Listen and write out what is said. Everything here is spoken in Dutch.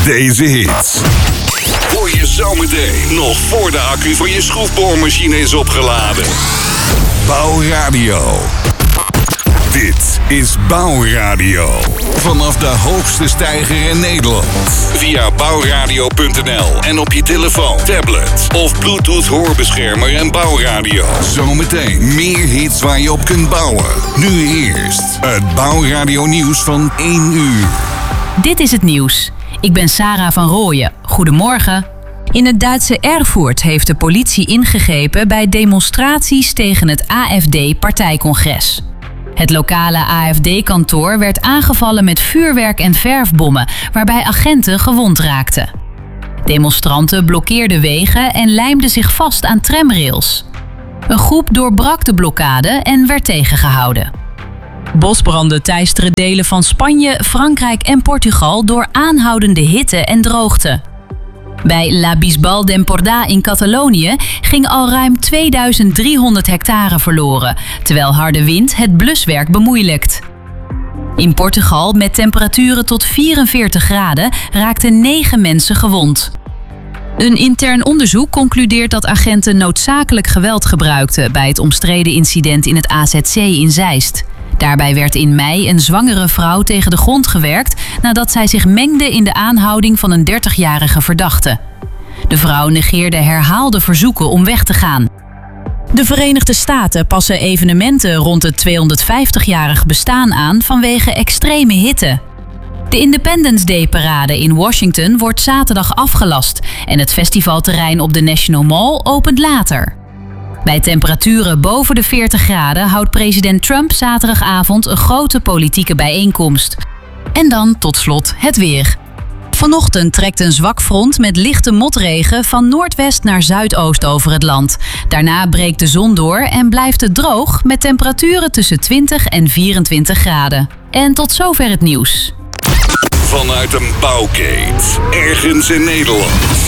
deze hits hoor je zometeen nog voor de accu van je schroefboormachine is opgeladen. Bouwradio. Dit is Bouwradio. Vanaf de hoogste steiger in Nederland. Via bouwradio.nl en op je telefoon, tablet of Bluetooth hoorbeschermer en Bouwradio. Zometeen meer hits waar je op kunt bouwen. Nu eerst het Bouwradio nieuws van 1 uur. Dit is het nieuws. Ik ben Sarah van Rooyen. Goedemorgen. In het Duitse Erfurt heeft de politie ingegrepen bij demonstraties tegen het AfD-partijcongres. Het lokale AfD-kantoor werd aangevallen met vuurwerk en verfbommen, waarbij agenten gewond raakten. Demonstranten blokkeerden wegen en lijmden zich vast aan tramrails. Een groep doorbrak de blokkade en werd tegengehouden. Bosbranden teisteren delen van Spanje, Frankrijk en Portugal door aanhoudende hitte en droogte. Bij La Bisbal d'Empordà in Catalonië ging al ruim 2300 hectare verloren, terwijl harde wind het bluswerk bemoeilijkt. In Portugal, met temperaturen tot 44 graden, raakten 9 mensen gewond. Een intern onderzoek concludeert dat agenten noodzakelijk geweld gebruikten bij het omstreden incident in het AZC in Zeist. Daarbij werd in mei een zwangere vrouw tegen de grond gewerkt nadat zij zich mengde in de aanhouding van een 30-jarige verdachte. De vrouw negeerde herhaalde verzoeken om weg te gaan. De Verenigde Staten passen evenementen rond het 250-jarig bestaan aan vanwege extreme hitte. De Independence Day-parade in Washington wordt zaterdag afgelast en het festivalterrein op de National Mall opent later. Bij temperaturen boven de 40 graden houdt president Trump zaterdagavond een grote politieke bijeenkomst. En dan tot slot het weer. Vanochtend trekt een zwak front met lichte motregen van noordwest naar zuidoost over het land. Daarna breekt de zon door en blijft het droog met temperaturen tussen 20 en 24 graden. En tot zover het nieuws. Vanuit een bouwkeet, ergens in Nederland.